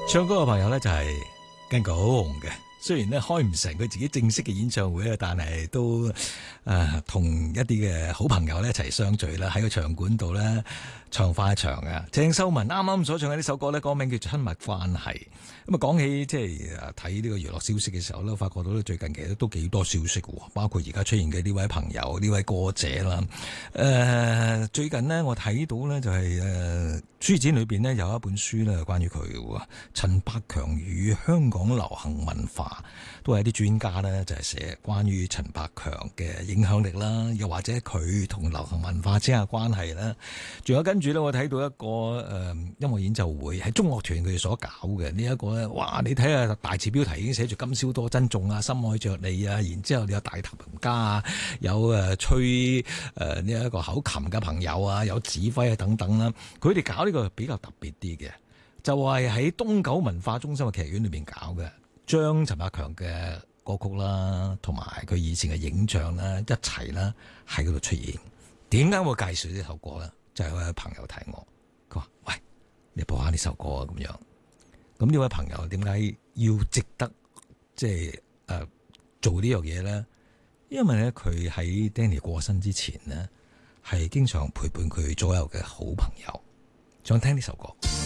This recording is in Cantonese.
唱歌嘅朋友咧就係跟佢好紅嘅，雖然咧開唔成佢自己正式嘅演唱會啊，但係都同一啲嘅好朋友咧一齊相聚啦，喺個場館度咧唱翻一場啊！鄭秀文啱啱所唱嘅呢首歌咧，歌名叫做《親密關係》。咁啊，講起即係睇呢個娛樂消息嘅時候咧，發覺到咧最近其實都幾多消息喎，包括而家出現嘅呢位朋友、呢位歌者啦。最近呢，我睇到咧就係書展裏邊呢有一本書咧關於佢嘅，陳百強與香港流行文化，都係一啲專家咧就係寫關於陳百強嘅影響力啦，又或者佢同流行文化之間嘅關係啦。仲有跟住咧，我睇到一個音樂演奏會係中樂團佢哋所搞嘅呢一個咧，哇！你睇下大字標題已經寫住今宵多珍重啊，深愛着你啊，然之後你有大提琴家啊，有吹呢一個口琴嘅朋友啊，有指揮啊等等啦，佢哋搞呢個比較特別啲嘅，就係喺東九文化中心嘅劇院裏邊搞嘅，將陳百強嘅歌曲啦，同埋佢以前嘅影像啦，一齊啦喺嗰度出現。點解我介紹呢首歌咧？就係有位朋友睇我，佢話：喂，你播下呢首歌啊咁樣。咁呢位朋友點解要值得即係做呢樣嘢咧？因為咧佢喺 Danny 過身之前咧，係經常陪伴佢左右嘅好朋友。想聽呢首歌。